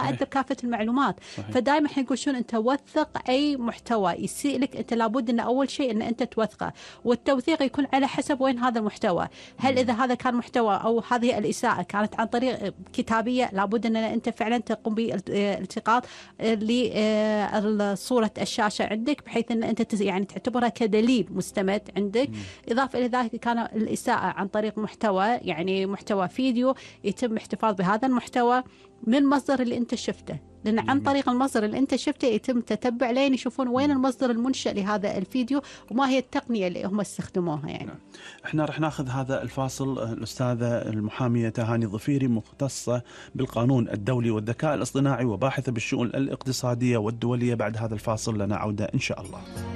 أقدر كافة المعلومات. صحيح. فدائما احنا نقول شنو، أنت وثق أي محتوى يسيء لك، أنت لابد أن أول شيء أن أنت توثقه، والتوثيق يكون على حسب وين هذا المحتوى. هل إذا هذا كان محتوى أو هذه الإساءة كانت عن طريق كتابية، لابد أن أنت فعلا تقوم بالالتقاط لصورة الشاشة عندك، بحيث أن أنت يعني تعتبرها كدليل مستمد عندك. إضافة إلى ذلك كان الإساءة عن طريق محتوى، يعني محتوى فيديو، يتم احتفاظ بهذا المحتوى من المصدر اللي أنت شفته، لأن عن طريق المصدر اللي أنت شفته يتم تتبع لين يشوفون وين المصدر المنشأ لهذا الفيديو وما هي التقنية اللي هم استخدموها. يعني احنا رح ناخذ هذا الفاصل. الأستاذة المحامية تهاني الظفيري، مختصة بالقانون الدولي والذكاء الاصطناعي وباحثة بالشؤون الاقتصادية والدولية. بعد هذا الفاصل لنا عودة إن شاء الله.